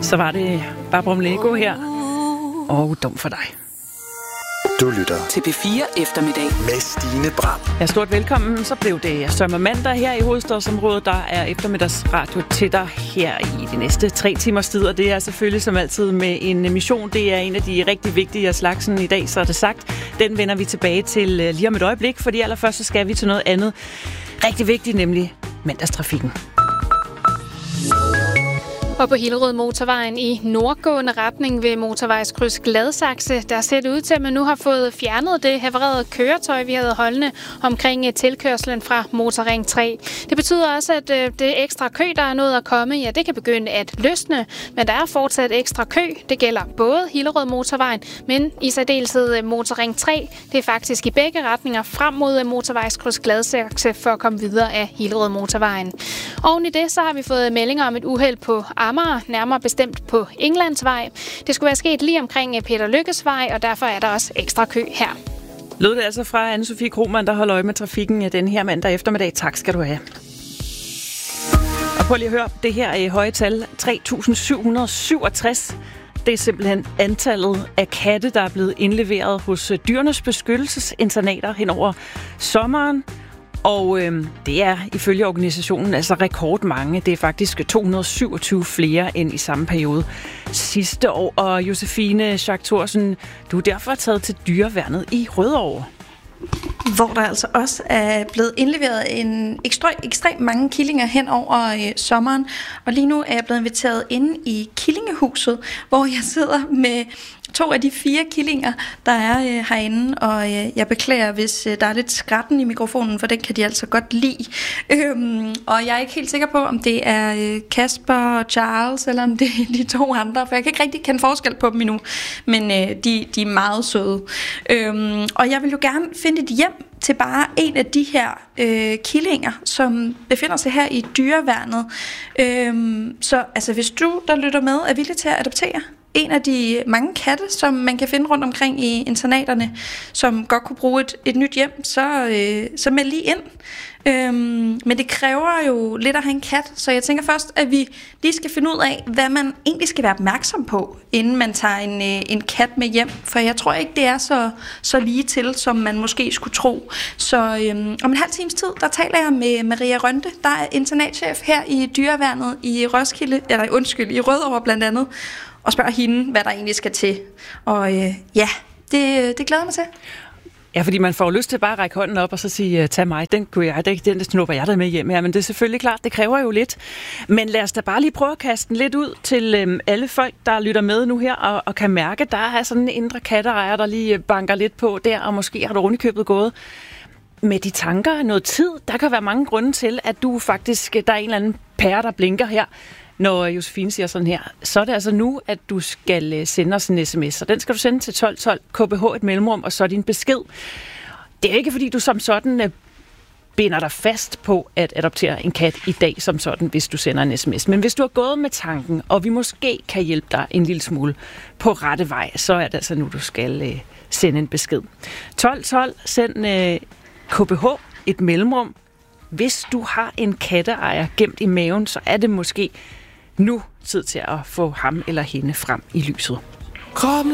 Så var det Barbara Lego her. Og dum for dig. Du lytter til P4 Eftermiddag med Stine Bram. Ja, stort velkommen. Så blev det søndag mandag her i hovedstadsområdet. Der er eftermiddagsradio til dig her i de næste 3 timers tid. Og det er selvfølgelig som altid med en mission. Det er en af de rigtig vigtige af slagsen i dag, så er det sagt. Den vender vi tilbage til lige om et øjeblik, fordi allerførst så skal vi til noget andet rigtig vigtigt, nemlig mandagstrafikken. Og på Hillerød Motorvejen i nordgående retning ved motorvejskryds Gladsaxe, der ser det ud til, at man nu har fået fjernet det havererede køretøj, vi havde holdende omkring tilkørslen fra Motorring 3. Det betyder også, at det ekstra kø, der er nået at komme, ja, det kan begynde at løsne, men der er fortsat ekstra kø. Det gælder både Hillerød Motorvejen, men i særdeleshed Motorring 3. Det er faktisk i begge retninger frem mod motorvejskryds Gladsaxe for at komme videre af Hillerød Motorvejen. Oven i det, så har vi fået meldinger om et uheld på Amager, nærmere bestemt på Englandsvej. Det skulle være sket lige omkring Peter Lykkes vej, og derfor er der også ekstra kø her. Lød det altså fra Anne-Sophie Krohmann, der holder øje med trafikken den her mandag eftermiddag. Tak skal du have. Og prøv lige at høre, det her er høje tal, 3.767. Det er simpelthen antallet af katte, der er blevet indleveret hos Dyrenes Beskyttelsesinternater hen over sommeren. Og det er ifølge organisationen altså rekordmange. Det er faktisk 227 flere end i samme periode sidste år. Og Josefine Schack Thorsen, du er derfor taget til dyreværnet i Rødovre. Hvor der altså også er blevet indleveret en ekstremt mange killinger hen over sommeren. Og lige nu er jeg blevet inviteret inde i killingehuset, hvor jeg sidder med 2 af de 4 killinger, der er herinde, og jeg beklager, hvis der er lidt skratten i mikrofonen, for den kan de altså godt lide. Og jeg er ikke helt sikker på, om det er Kasper og Charles, eller om det er de 2 andre, for jeg kan ikke rigtig kende forskel på dem endnu, men de er meget søde. Og jeg vil jo gerne finde et hjem til bare en af de her killinger, som befinder sig her i dyreværnet. Så altså, hvis du, der lytter med, er villig til at adoptere en af de mange katte, som man kan finde rundt omkring i internaterne, som godt kunne bruge et nyt hjem, så meld lige ind. Men det kræver jo lidt at have en kat, så jeg tænker først, at vi lige skal finde ud af, hvad man egentlig skal være opmærksom på, inden man tager en kat med hjem. For jeg tror ikke, det er så lige til, som man måske skulle tro. Så om en halv times tid, der taler jeg med Maria Rønte, der er internatchef her i dyreværnet i i Rødovre blandt andet, og spørger hende, hvad der egentlig skal til. Og det glæder mig til. Ja, fordi man får lyst til bare at række hånden op og så sige, tag mig, den snupper jeg der med hjem her. Men det er selvfølgelig klart, det kræver jo lidt. Men lad os da bare lige prøve at kaste den lidt ud til alle folk, der lytter med nu her, og kan mærke, der er sådan en indre katteejer, der lige banker lidt på der, og måske har du ovenikøbet gået med de tanker noget tid. Der kan være mange grunde til, at du faktisk, der er en eller anden pære, der blinker her. Når Josefine siger sådan her, så er det altså nu, at du skal sende os en sms, og den skal du sende til 1212 KBH et mellemrum, og så din besked. Det er ikke, fordi du som sådan binder dig fast på at adoptere en kat i dag som sådan, hvis du sender en sms. Men hvis du har gået med tanken, og vi måske kan hjælpe dig en lille smule på rette vej, så er det altså nu, du skal sende en besked. 1212, send KBH et mellemrum. Hvis du har en katteejer gemt i maven, så er det måske nu tid til at få ham eller hende frem i lyset. Kom